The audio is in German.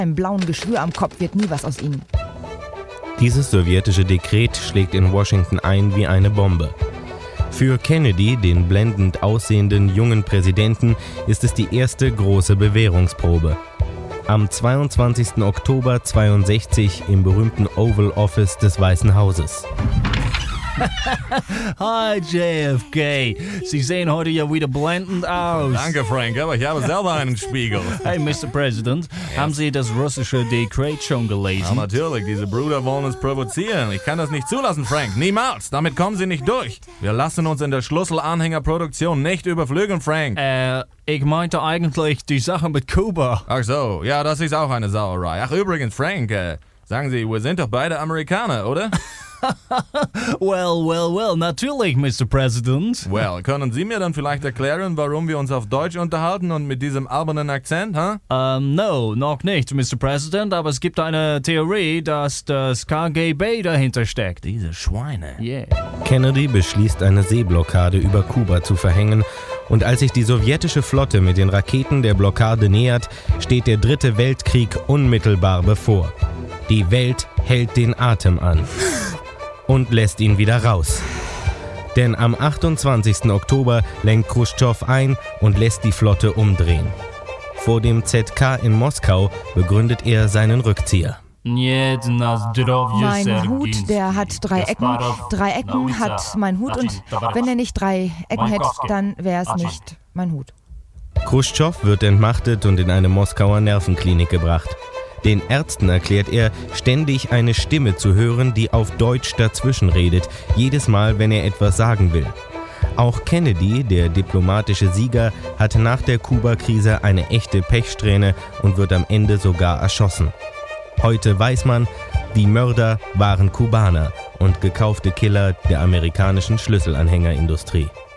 einem blauen Geschwür am Kopf wird nie was aus ihnen. Dieses sowjetische Dekret schlägt in Washington ein wie eine Bombe. Für Kennedy, den blendend aussehenden jungen Präsidenten, ist es die erste große Bewährungsprobe. Am 22. Oktober 1962 im berühmten Oval Office des Weißen Hauses. Hi JFK, Sie sehen heute ja wieder blendend aus. Danke Frank, aber ich habe selber einen Spiegel. Hey Mr. President, haben Sie das russische Dekret schon gelesen? Ja, natürlich, diese Brüder wollen uns provozieren. Ich kann das nicht zulassen, Frank, niemals. Damit kommen sie nicht durch. Wir lassen uns in der Schlüsselanhängerproduktion nicht überflügeln, Frank. Ich meinte eigentlich die Sache mit Kuba. Ach so, ja, das ist auch eine Sauerei. Ach übrigens, Frank, sagen Sie, wir sind doch beide Amerikaner, oder? Well, natürlich, Mr. President. Well, können Sie mir dann vielleicht erklären, warum wir uns auf Deutsch unterhalten und mit diesem albernen Akzent, No, noch nicht, Mr. President, aber es gibt eine Theorie, dass das KGB dahinter steckt. Diese Schweine. Yeah. Kennedy beschließt, eine Seeblockade über Kuba zu verhängen, und als sich die sowjetische Flotte mit den Raketen der Blockade nähert, steht der Dritte Weltkrieg unmittelbar bevor. Die Welt hält den Atem an und lässt ihn wieder raus. Denn am 28. Oktober lenkt Chruschtschow ein und lässt die Flotte umdrehen. Vor dem ZK in Moskau begründet er seinen Rückzieher. Mein Hut, der hat 3 Ecken. 3 Ecken hat mein Hut und wenn er nicht 3 Ecken hätte, dann wäre es nicht mein Hut. Chruschtschow wird entmachtet und in eine Moskauer Nervenklinik gebracht. Den Ärzten erklärt er, ständig eine Stimme zu hören, die auf Deutsch dazwischenredet, jedes Mal, wenn er etwas sagen will. Auch Kennedy, der diplomatische Sieger, hat nach der Kuba-Krise eine echte Pechsträhne und wird am Ende sogar erschossen. Heute weiß man, die Mörder waren Kubaner und gekaufte Killer der amerikanischen Schlüsselanhängerindustrie.